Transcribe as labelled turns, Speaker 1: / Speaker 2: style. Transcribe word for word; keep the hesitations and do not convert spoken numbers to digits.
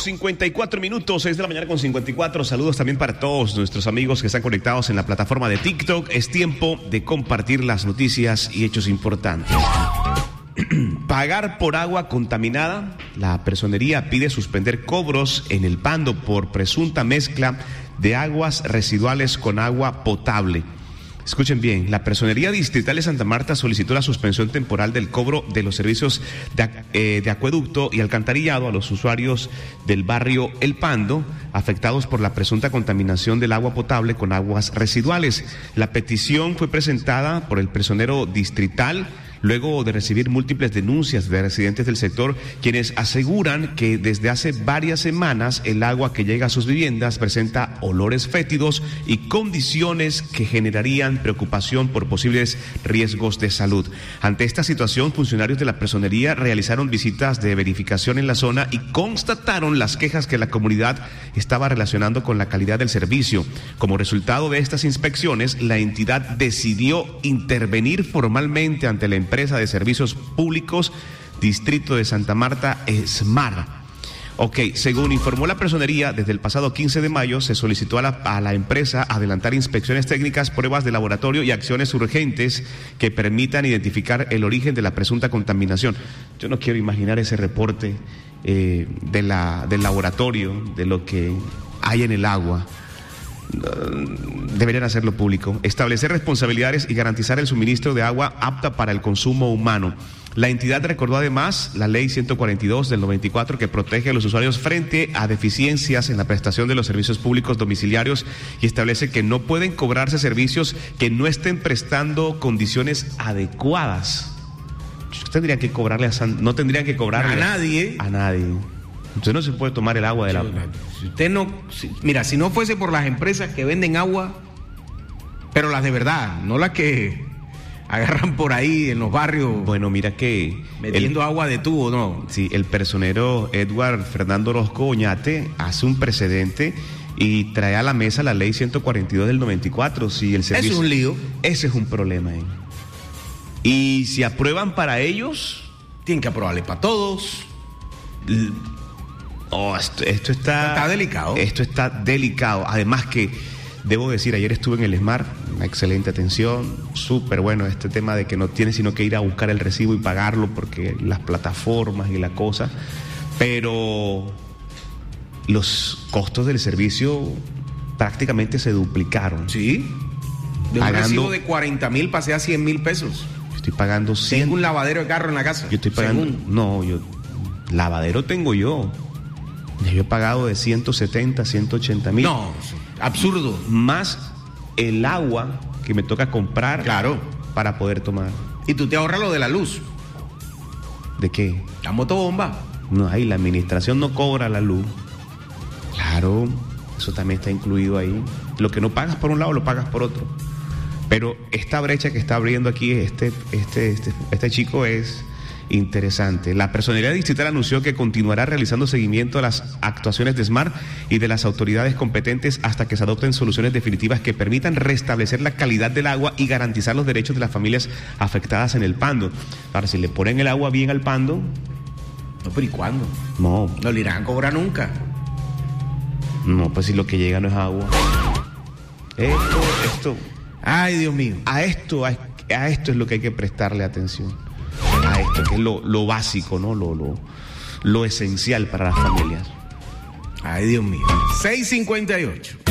Speaker 1: cincuenta y cuatro minutos, seis de la mañana con cincuenta y cuatro. Saludos también para todos nuestros amigos que están conectados en la plataforma de TikTok. Es tiempo de compartir las noticias y hechos importantes. Pagar por agua contaminada. La personería pide suspender cobros en El Pando por presunta mezcla de aguas residuales con agua potable. Escuchen bien, la Personería Distrital de Santa Marta solicitó la suspensión temporal del cobro de los servicios de, eh, de acueducto y alcantarillado a los usuarios del barrio El Pando, afectados por la presunta contaminación del agua potable con aguas residuales. La petición fue presentada por el personero distrital luego de recibir múltiples denuncias de residentes del sector, quienes aseguran que desde hace varias semanas el agua que llega a sus viviendas presenta olores fétidos y condiciones que generarían preocupación por posibles riesgos de salud. Ante esta situación, funcionarios de la personería realizaron visitas de verificación en la zona y constataron las quejas que la comunidad estaba relacionando con la calidad del servicio. Como resultado de estas inspecciones, la entidad decidió intervenir formalmente ante la empresa Empresa de Servicios Públicos Distrito de Santa Marta, SMAR. Ok, según informó la personería, desde el pasado quince de mayo se solicitó a la, a la empresa adelantar inspecciones técnicas, pruebas de laboratorio y acciones urgentes que permitan identificar el origen de la presunta contaminación. Yo no quiero imaginar ese reporte eh, de la, del laboratorio, de lo que hay en el agua. Deberían hacerlo público, establecer responsabilidades y garantizar el suministro de agua apta para el consumo humano. La entidad recordó además la ley ciento cuarenta y dos del noventa y cuatro que protege a los usuarios frente a deficiencias en la prestación de los servicios públicos domiciliarios y establece que no pueden cobrarse servicios que no estén prestando condiciones adecuadas. Tendrían que cobrarle a San... no tendrían que cobrarle
Speaker 2: a nadie.
Speaker 1: A nadie. Usted no se puede tomar el agua de la...
Speaker 2: Si usted no... Si, mira, si no fuese por las empresas que venden agua, pero las de verdad, no las que agarran por ahí en los barrios...
Speaker 1: Bueno, mira que...
Speaker 2: Metiendo
Speaker 1: el,
Speaker 2: agua de tubo, ¿no?
Speaker 1: Sí, el personero Edward Fernando Orozco Oñate hace un precedente y trae a la mesa la ley ciento cuarenta y dos del noventa y cuatro. Si el servicio,
Speaker 2: eso es un lío.
Speaker 1: Ese es un problema, ¿eh? Y si aprueban para ellos...
Speaker 2: Tienen que aprobarle para todos...
Speaker 1: Oh, esto, esto está...
Speaker 2: Está delicado.
Speaker 1: Esto está delicado. Además que, debo decir, ayer estuve en el SMAR, una excelente atención, súper bueno este tema de que no tiene sino que ir a buscar el recibo y pagarlo porque las plataformas y la cosa, pero los costos del servicio prácticamente se duplicaron.
Speaker 2: Sí, de un
Speaker 1: pagando,
Speaker 2: recibo de cuarenta mil pasé a cien mil pesos.
Speaker 1: Estoy pagando cien.
Speaker 2: Tengo un lavadero de carro en la casa.
Speaker 1: Yo estoy pagando... Según. No, yo... Lavadero tengo yo. Yo he pagado de ciento setenta, ciento ochenta mil.
Speaker 2: No, absurdo.
Speaker 1: Más el agua que me toca comprar,
Speaker 2: claro,
Speaker 1: para poder tomar.
Speaker 2: Y tú te ahorras lo de la luz.
Speaker 1: ¿De qué?
Speaker 2: La motobomba.
Speaker 1: No, ahí la administración no cobra la luz. Claro, eso también está incluido ahí. Lo que no pagas por un lado lo pagas por otro. Pero esta brecha que está abriendo aquí este, este, este, este chico es... interesante. La Personería Distrital anunció que continuará realizando seguimiento a las actuaciones de SMAR y de las autoridades competentes hasta que se adopten soluciones definitivas que permitan restablecer la calidad del agua y garantizar los derechos de las familias afectadas en el Pando. Ahora, si le ponen el agua bien al Pando...
Speaker 2: No, pero ¿y cuándo?
Speaker 1: No.
Speaker 2: No le irán a cobrar nunca.
Speaker 1: No, pues si lo que llega no es agua. Esto, esto...
Speaker 2: Ay, Dios mío.
Speaker 1: A esto, a, a esto es lo que hay que prestarle atención. A esto, que es lo, lo básico, ¿no? Lo, lo, lo esencial para las familias.
Speaker 2: Ay, Dios mío. seis cincuenta y ocho.